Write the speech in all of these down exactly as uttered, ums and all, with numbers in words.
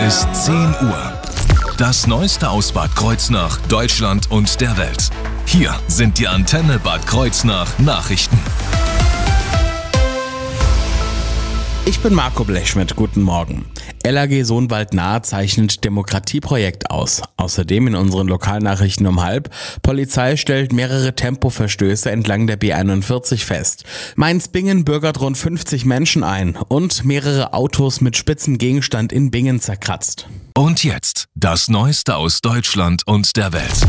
ist zehn Uhr. Das Neueste aus Bad Kreuznach, Deutschland und der Welt. Hier sind die Antenne Bad Kreuznach Nachrichten. Ich bin Marco Blechschmidt, guten Morgen. L A G Sohnwald Nahe zeichnet Demokratieprojekt aus. Außerdem in unseren Lokalnachrichten um halb, Polizei stellt mehrere Tempoverstöße entlang der B einundvierzig fest. Mainz-Bingen bürgert rund fünfzig Menschen ein und mehrere Autos mit spitzem Gegenstand in Bingen zerkratzt. Und jetzt das Neueste aus Deutschland und der Welt.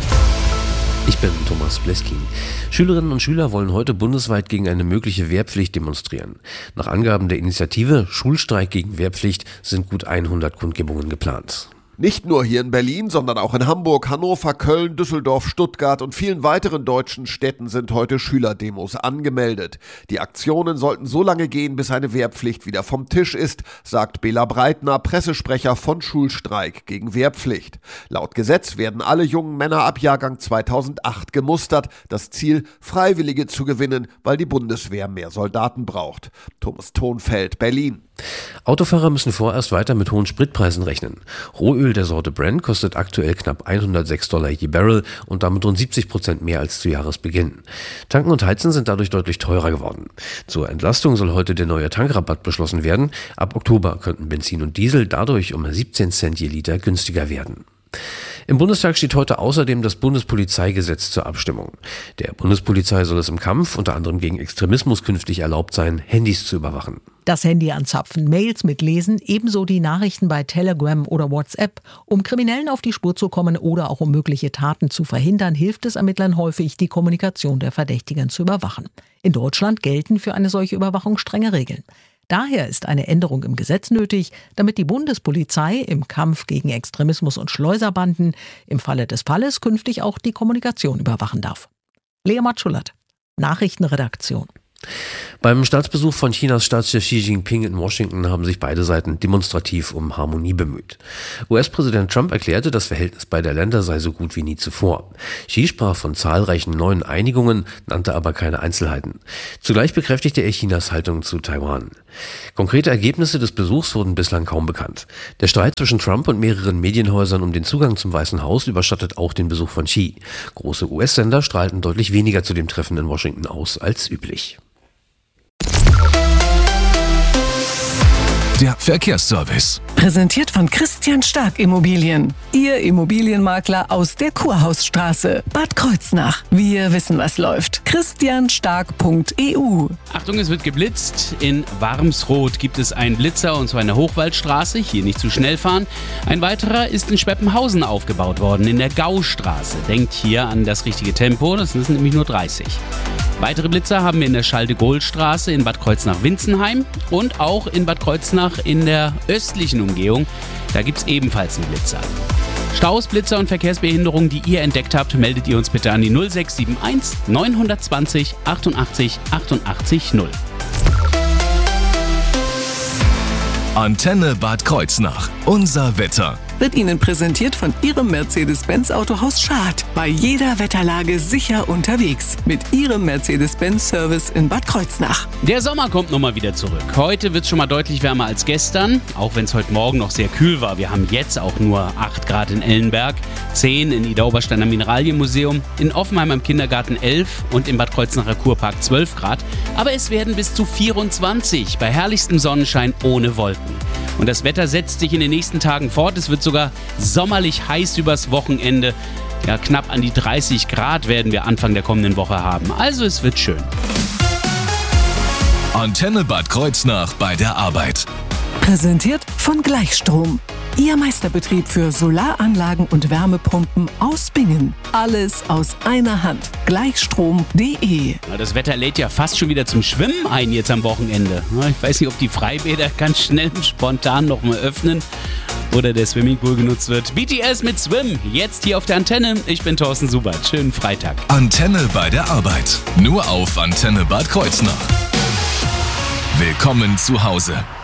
Ich bin Thomas Bleskin. Schülerinnen und Schüler wollen heute bundesweit gegen eine mögliche Wehrpflicht demonstrieren. Nach Angaben der Initiative Schulstreik gegen Wehrpflicht sind gut hundert Kundgebungen geplant. Nicht nur hier in Berlin, sondern auch in Hamburg, Hannover, Köln, Düsseldorf, Stuttgart und vielen weiteren deutschen Städten sind heute Schülerdemos angemeldet. Die Aktionen sollten so lange gehen, bis eine Wehrpflicht wieder vom Tisch ist, sagt Bela Breitner, Pressesprecher von Schulstreik gegen Wehrpflicht. Laut Gesetz werden alle jungen Männer ab Jahrgang zweitausendacht gemustert. Das Ziel, Freiwillige zu gewinnen, weil die Bundeswehr mehr Soldaten braucht. Thomas Thonfeld, Berlin. Autofahrer müssen vorerst weiter mit hohen Spritpreisen rechnen. Rohöl der Sorte Brent kostet aktuell knapp hundertsechs Dollar je Barrel und damit rund siebzig Prozent mehr als zu Jahresbeginn. Tanken und Heizen sind dadurch deutlich teurer geworden. Zur Entlastung soll heute der neue Tankrabatt beschlossen werden. Ab Oktober könnten Benzin und Diesel dadurch um siebzehn Cent je Liter günstiger werden. Im Bundestag steht heute außerdem das Bundespolizeigesetz zur Abstimmung. Der Bundespolizei soll es im Kampf unter anderem gegen Extremismus künftig erlaubt sein, Handys zu überwachen. Das Handy anzapfen, Mails mitlesen, ebenso die Nachrichten bei Telegram oder WhatsApp. Um Kriminellen auf die Spur zu kommen oder auch um mögliche Taten zu verhindern, hilft es Ermittlern häufig, die Kommunikation der Verdächtigen zu überwachen. In Deutschland gelten für eine solche Überwachung strenge Regeln. Daher ist eine Änderung im Gesetz nötig, damit die Bundespolizei im Kampf gegen Extremismus und Schleuserbanden im Falle des Falles künftig auch die Kommunikation überwachen darf. Lea Matschulert, Nachrichtenredaktion. Beim Staatsbesuch von Chinas Staatschef Xi Jinping in Washington haben sich beide Seiten demonstrativ um Harmonie bemüht. U S-Präsident Trump erklärte, das Verhältnis beider Länder sei so gut wie nie zuvor. Xi sprach von zahlreichen neuen Einigungen, nannte aber keine Einzelheiten. Zugleich bekräftigte er Chinas Haltung zu Taiwan. Konkrete Ergebnisse des Besuchs wurden bislang kaum bekannt. Der Streit zwischen Trump und mehreren Medienhäusern um den Zugang zum Weißen Haus überschattet auch den Besuch von Xi. Große U S-Sender strahlten deutlich weniger zu dem Treffen in Washington aus als üblich. Der Verkehrsservice. Präsentiert von Christian Stark Immobilien. Ihr Immobilienmakler aus der Kurhausstraße. Bad Kreuznach. Wir wissen, was läuft. christian stark punkt e u. Achtung, es wird geblitzt. In Warmsroth gibt es einen Blitzer, und zwar in der Hochwaldstraße. Hier nicht zu schnell fahren. Ein weiterer ist in Schweppenhausen aufgebaut worden, in der Gaustraße. Denkt hier an das richtige Tempo, das sind nämlich nur dreißig. Weitere Blitzer haben wir in der Schalde-Gohl-Straße in Bad Kreuznach-Winzenheim und auch in Bad Kreuznach in der östlichen Umgehung. Da gibt es ebenfalls einen Blitzer. Staus, Blitzer und Verkehrsbehinderungen, die ihr entdeckt habt, meldet ihr uns bitte an die null sechs sieben eins neun zwei null achtundachtzig achtundachtzig null. Antenne Bad Kreuznach. Unser Wetter. Wird Ihnen präsentiert von Ihrem Mercedes-Benz Autohaus Schad. Bei jeder Wetterlage sicher unterwegs. Mit Ihrem Mercedes-Benz-Service in Bad Kreuznach. Der Sommer kommt nochmal wieder zurück. Heute wird es schon mal deutlich wärmer als gestern, auch wenn es heute Morgen noch sehr kühl war. Wir haben jetzt auch nur acht Grad in Ellenberg, zehn in Ida Obersteiner Mineralienmuseum, in Offenheim am Kindergarten elf und im Bad Kreuznacher Kurpark zwölf Grad. Aber es werden bis zu vierundzwanzig bei herrlichstem Sonnenschein ohne Wolken. Und das Wetter setzt sich in den nächsten Tagen fort. Es wird sogar sommerlich heiß übers Wochenende. Ja, knapp an die dreißig Grad werden wir Anfang der kommenden Woche haben. Also es wird schön. Antenne Bad Kreuznach bei der Arbeit. Präsentiert von Gleichstrom. Ihr Meisterbetrieb für Solaranlagen und Wärmepumpen aus Bingen. Alles aus einer Hand. Gleichstrom punkt de. Das Wetter lädt ja fast schon wieder zum Schwimmen ein jetzt am Wochenende. Ich weiß nicht, ob die Freibäder ganz schnell und spontan noch mal öffnen oder der Swimmingpool genutzt wird. B T S mit Swim, jetzt hier auf der Antenne. Ich bin Thorsten Subert. Schönen Freitag. Antenne bei der Arbeit. Nur auf Antenne Bad Kreuznach. Willkommen zu Hause.